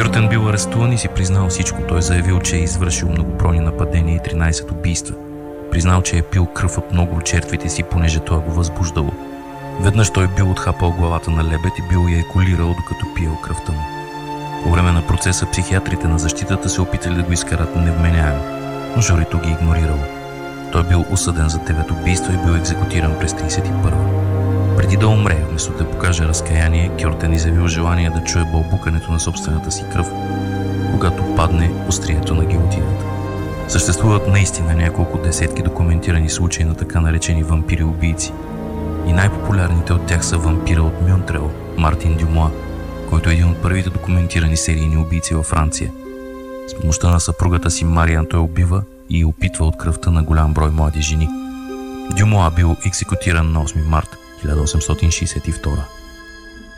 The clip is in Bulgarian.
Кюртен бил арестуван и си признал всичко. Той заявил, че е извършил многобройни нападения и 13 убийства. Признал, че е пил кръв от много от жертвите си, понеже това го възбуждало. Веднъж той бил отхапал главата на лебед и бил я екулирал, докато пиел кръвта му. По време на процеса психиатрите на защитата се опитали да го изкарат невменяем, но журито ги игнорирало. Той бил осъден за 9 убийства и бил екзекутиран през 1931. Преди да умре, вместо да покаже разкаяние, Кюртен изявил желание да чуе бълбукането на собствената си кръв, когато падне острието на гилотината. Съществуват наистина няколко десетки документирани случаи на така наречени вампири-убийци. И най-популярните от тях са вампира от Мюнтрел, Мартин Дюмоа, който е един от първите документирани серийни убийци във Франция. С помощта на съпругата си Мариан той убива и опитва от кръвта на голям брой млади жени. Дюмоа бил екзекутиран на 8 март 1862.